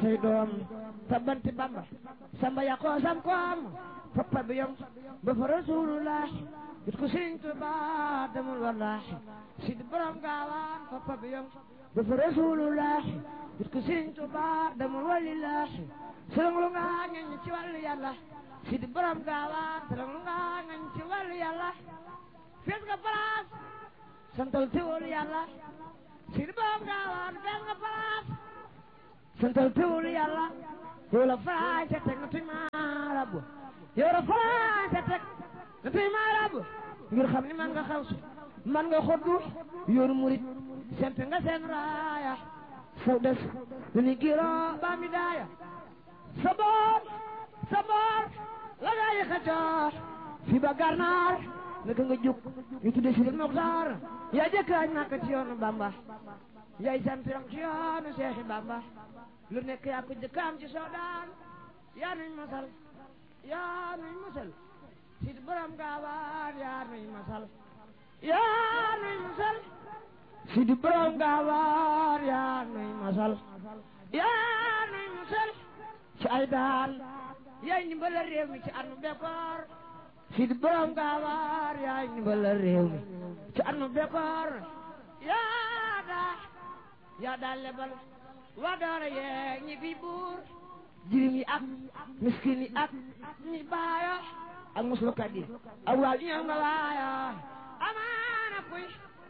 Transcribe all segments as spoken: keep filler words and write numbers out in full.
say doom tabbanti Bamba samba yaqoo sam koom foppa bi yom ba fa rasulullah bit ko Sëriñ Tuubaa demul wallahi Sidi borom gaawaan foppa bi yom ba fa rasulullah bit ko Sëriñ Tuubaa demul walillahi sëlëng lu nga ngañ ci wàllu yàlla Sidi borom gaawaan sëlëng lu nga ngañ ci wàllu yàlla fees nga place santal teewul yàlla Sidi borom gaawaan fees nga place santal teewul yàlla yow la faraay te teg na tuy maarabu yow la faraay te teg na tuy maarabu ngir xam ni man nga xawsu man nga xoddu yoonu murit sent nga seen raaya saw des lu ni giro ba mi daaya saboor saboor la nga yi xacoor fi ba garnaar naka nga jóg ñu tudde Sidi Moxtaar yaa jëkkaañ Makka ci yoonu Bamba yaay sant ram ci yoonu Seexi Bamba lu nekk yaa ko jëkkaam ci soodaan yaa nuy masal yaa nuy masal Sidi borom gaawaan yaa nuy masal yaa nuy masal Sidi borom gaawaan yaa nuy masal yaa nuy masal ci ay daan yaay ndimbal réew mi ci anu bekkoor Sidi borom gaawaan yaay ndimbal réew mi ci anu bekkoor yaa daa yaa daa lebal waa doora yeeg ñi fi buur jirim yi ak miskin yi ak ñi baayo ak muslukat yi ak waa ñëw nga waayo amaana kuy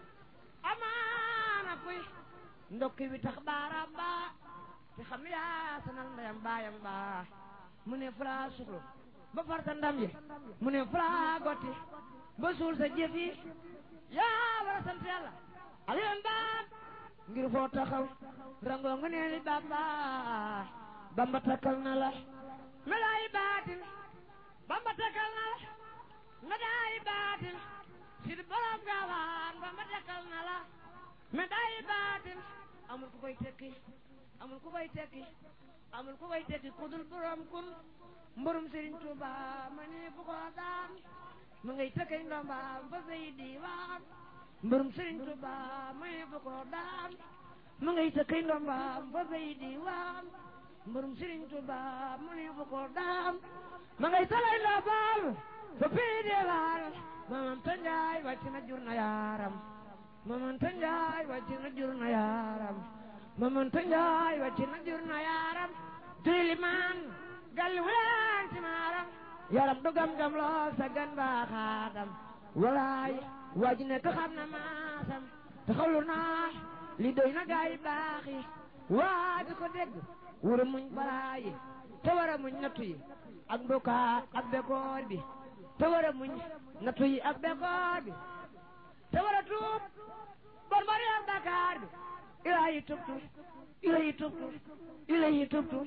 amaana kuy ndokki wi tax baaraam baa te xam yaa sanal ndeyam baayam baa mu ne fara suxlu ba farta ndam yi mu ne fara gotti ba suul sa jëf yi yaa war a sant yàlla ak yoon baam ngir foo taxaw rangoo nga neeli Bamba Bamba takkal na la medaayi baatin Bamba takkal na la medaayi baatin Sidi borom gaawaan Bamba takkal na la medaayi baatin amul ku koy tekki amul ku koy tekki amul ku koy tekki kudul borom kun mburum Sëriñ Tuubaa ma ni fu ko daan ma ngay tekkay ndombaam fa say diiwaan mburum Sëriñ Tuubaa ma ni fu ko daan ma ngay tekkay ndombaam fa say diiwaan mburum Sëriñ Tuubaa ma ni fu ko daan ma ngay talay ndombaam fa pii diiwaan Maam Anta Njaay wàcc na jur na yaaram Maam Anta Njaay wàcc na jur na yaaram Maam Anta Njaay wàcc na jur na yaaram tuy limaan gal wuleen ci maaram yaram du gam-gam lool sa gan baa xaadam walaay waa ji nekk xam na maasam te xawlu naa li doy na gaay baax yi waa ji ko dégg wura muñ balaayi te war a muñ nattu yi ak mbukaa ak bekoor bi te war a muñ nattu yi ak bekoor bi te war a tuub bon bari ak Dakar bi ilahi tubtu ilahi tubtu ilahi tubtu